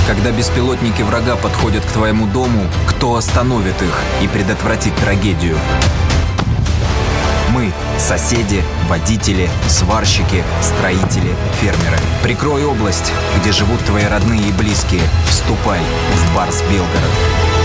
Когда беспилотники врага подходят к твоему дому, кто остановит их и предотвратит трагедию? Мы – соседи, водители, сварщики, строители, фермеры. Прикрой область, где живут твои родные и близкие. Вступай в Барс Белгород.